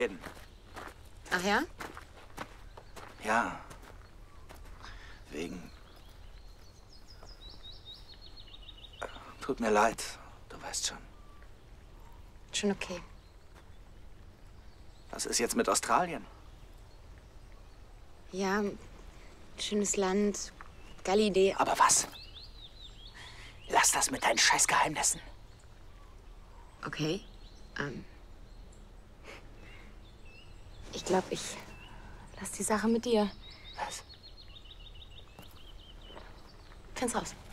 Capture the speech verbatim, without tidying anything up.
reden. Ach ja? Ja. Wegen... Tut mir leid, du weißt schon. Schon okay. Was ist jetzt mit Australien? Ja, schönes Land, geile Idee. Aber was? Lass das mit deinen Scheißgeheimnissen. Okay. Ähm. Ich glaube, ich lass die Sache mit dir. Was? Find's raus.